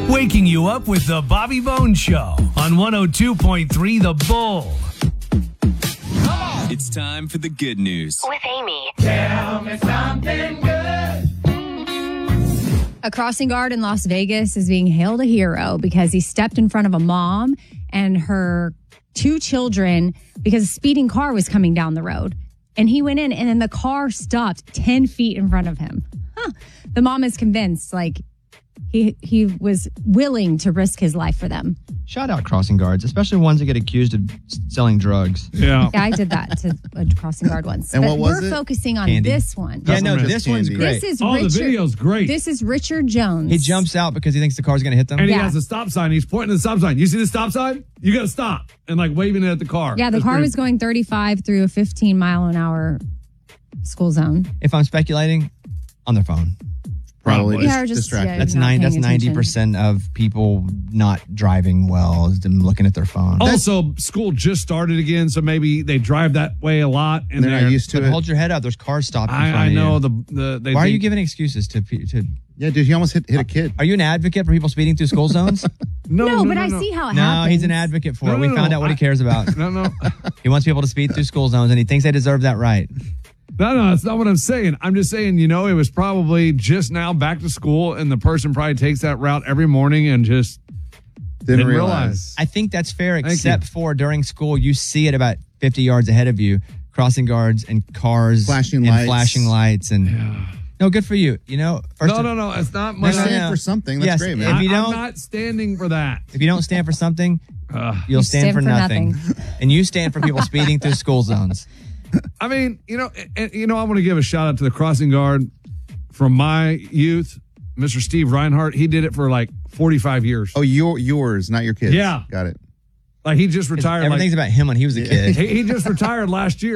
Waking you up with the Bobby Bones Show on 102.3 The Bull. It's time for the good news. With Amy. Tell me something good. A crossing guard in Las Vegas is being hailed a hero because he stepped in front of a mom and her 2 children because a speeding car was coming down the road. And he went in and then the car stopped 10 feet in front of him. The mom is convinced, he was willing to risk his life for them. Shout out crossing guards, especially ones that get accused of selling drugs. Yeah, I did that to a crossing guard once. And but what was we're it? focusing on Candy. this one. Yeah, no, this one's candy. great. This is Oh, Richard. the video's great. This is Richard Jones. He jumps out because he thinks the car's going to hit them. And he Yeah. has a stop sign. He's pointing to the stop sign. You see the stop sign? You got to stop. And waving it at the car. Yeah, the That's car pretty- was going 35 through a 15-mile-an-hour school zone. If I'm speculating, on their phone. Probably Yeah, or just distracted. yeah, That's not paying That's attention. 90% of people not driving well is them looking at their phone. Also, school just started again, so maybe they drive that way a lot. And They're not used to But it. hold your head up. There's cars stopped in front I of you. know they Why are you think- giving excuses to? Yeah, dude, he almost hit a kid. Are you an advocate for people speeding through school zones? No, but I see how it No, happens. he's an advocate for it. No, We no, found no, out what he cares about. No. He wants people to speed through school zones, and he thinks they deserve that right. No, that's not what I'm saying. I'm just saying, it was probably just now back to school, and the person probably takes that route every morning and just Didn't realize. I think that's fair, Thank except you. for during school, you see it about 50 yards ahead of you, crossing guards and cars Flashing and lights. flashing lights. And no, good for you. First No. It's not They're much. standing for something. That's Yes, great, if man. you don't- I'm not standing for that. If you don't stand for something, you'll You stand for nothing. And you stand for people speeding through school zones. I mean, I want to give a shout out to the crossing guard from my youth, Mr. Steve Reinhardt. He did it for 45 years. Oh, yours, not your kids. Yeah. Got it. He just retired. Everything's about him when he was a kid. He just retired last year.